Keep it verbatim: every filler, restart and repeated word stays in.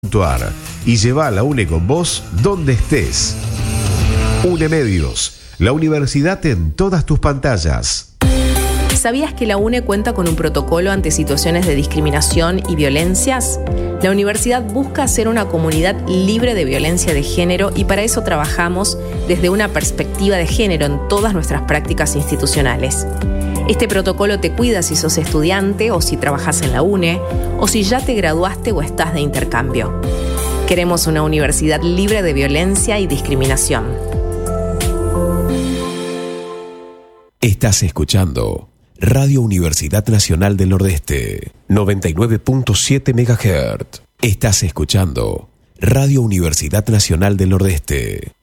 y lleva a la UNE con vos donde estés. UNE Medios, la universidad en todas tus pantallas. ¿Sabías que la UNE cuenta con un protocolo ante situaciones de discriminación y violencias? La universidad busca ser una comunidad libre de violencia de género y para eso trabajamos desde una perspectiva de género en todas nuestras prácticas institucionales. Este protocolo te cuida si sos estudiante o si trabajas en la UNE o si ya te graduaste o estás de intercambio. Queremos una universidad libre de violencia y discriminación. Estás escuchando Radio Universidad Nacional del Nordeste, noventa y nueve punto siete megahertz. Estás escuchando Radio Universidad Nacional del Nordeste.